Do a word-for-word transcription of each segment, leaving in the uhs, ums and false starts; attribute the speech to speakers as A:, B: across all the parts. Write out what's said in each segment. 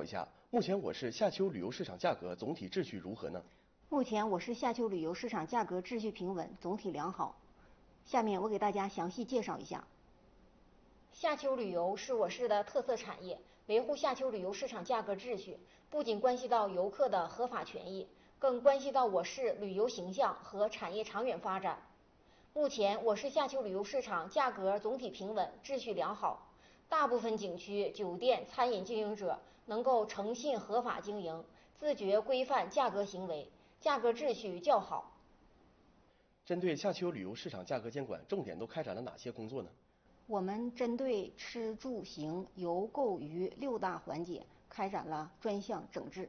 A: 绍一下，目前我市夏秋旅游市场价格总体秩序如何呢？
B: 目前我市夏秋旅游市场价格秩序平稳，总体良好。下面我给大家详细介绍一下。
C: 夏秋旅游是我市的特色产业，维护夏秋旅游市场价格秩序，不仅关系到游客的合法权益，更关系到我市旅游形象和产业长远发展。目前，我市夏秋旅游市场价格总体平稳，秩序良好，大部分景区、酒店、餐饮经营者能够诚信合法经营，自觉规范价格行为，价格秩序较好。
A: 针对夏秋旅游市场价格监管，重点都开展了哪些工作呢？
B: 我们针对吃住行游购娱六大环节开展了专项整治。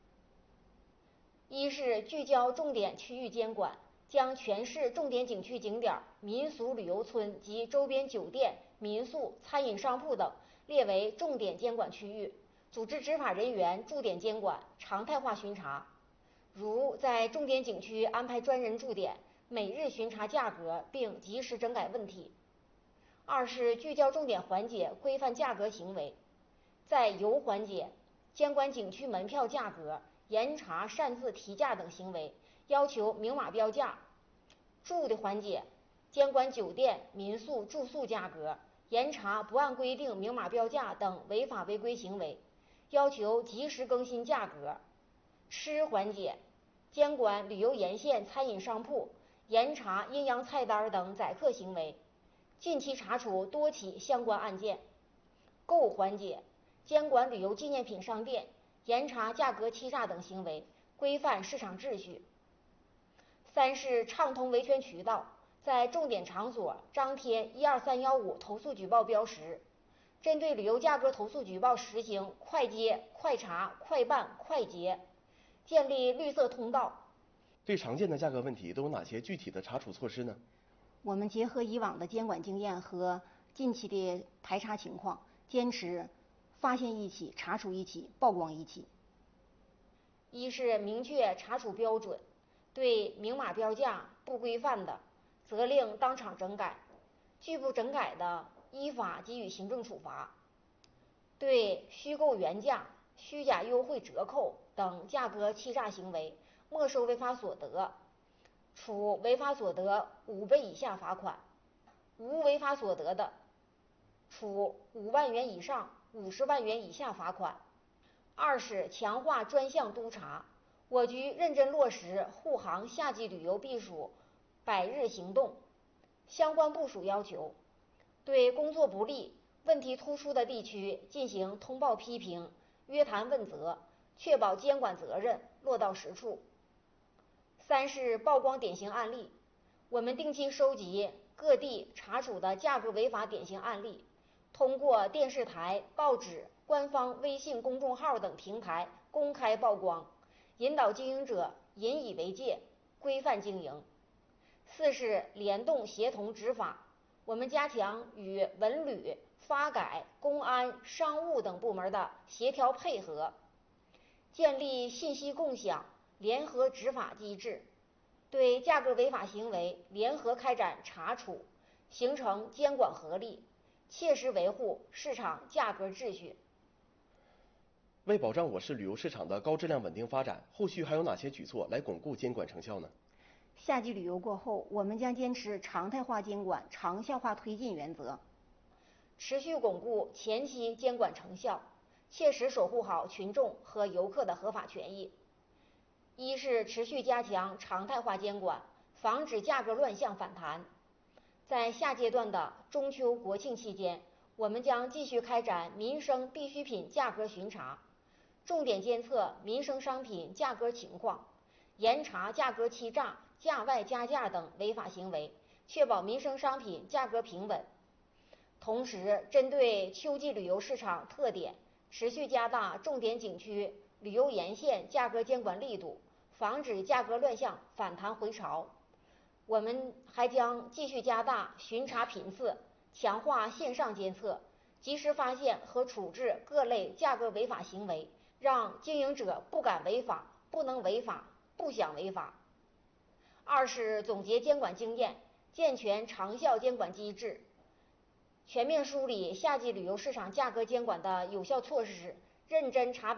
C: 一是聚焦重点区域监管，将全市重点景区景点、民俗旅游村及周边酒店、民宿、餐饮商铺等列为重点监管区域，组织执法人员驻点监管，常态化巡查。如在重点景区安排专人驻点，每日巡查价格，并及时整改问题。二是聚焦重点环节，规范价格行为。在游环节，监管景区门票价格，严查擅自提价等行为，要求明码标价。住的环节，监管酒店、民宿住宿价格，严查不按规定明码标价等违法违规行为，要求及时更新价格。吃环节，监管旅游沿线餐饮商铺，严查阴阳菜单等宰客行为，近期查处多起相关案件。购环节，监管旅游纪念品商店，严查价格欺诈等行为，规范市场秩序。三是畅通维权渠道，在重点场所张贴一二三幺五投诉举报标识，针对旅游价格投诉举报实行快接、快查、快办、快结，建立绿色通道。
A: 对常见的价格问题都有哪些具体的查处措施呢？
B: 我们结合以往的监管经验和近期的排查情况，坚持发现一起查处一起曝光一起。
C: 一是明确查处标准，对明码标价不规范的，责令当场整改，拒不整改的依法给予行政处罚。对虚构原价、虚假优惠折扣等价格欺诈行为，没收违法所得，处违法所得五倍以下罚款；无违法所得的，处五万元以上五十万元以下罚款。二是强化专项督查，我局认真落实护航夏季旅游避暑百日行动，相关部署要求，对工作不力、问题突出的地区进行通报批评、约谈问责，确保监管责任落到实处。三是曝光典型案例，我们定期收集各地查处的价格违法典型案例，通过电视台、报纸、官方微信公众号等平台公开曝光，引导经营者引以为戒，规范经营。四是联动协同执法，我们加强与文旅、发改、公安、商务等部门的协调配合，建立信息共享、联合执法机制，对价格违法行为联合开展查处，形成监管合力，切实维护市场价格秩序。
A: 为保障我市旅游市场的高质量稳定发展，后续还有哪些举措来巩固监管成效呢？
B: 夏季旅游过后，我们将坚持常态化监管、长效化推进原则，
C: 持续巩固前期监管成效，切实守护好群众和游客的合法权益。一是持续加强常态化监管，防止价格乱象反弹。在下阶段的中秋国庆期间，我们将继续开展民生必需品价格巡查，重点监测民生商品价格情况，严查价格欺诈、价外加价等违法行为，确保民生商品价格平稳。同时，针对秋季旅游市场特点，持续加大重点景区、旅游沿线价格监管力度，防止价格乱象反弹回潮。我们还将继续加大巡查频次，强化线上监测，及时发现和处置各类价格违法行为，让经营者不敢违法、不能违法、不想违法。二是总结监管经验，健全长效监管机制，全面梳理夏季旅游市场价格监管的有效措施，认真查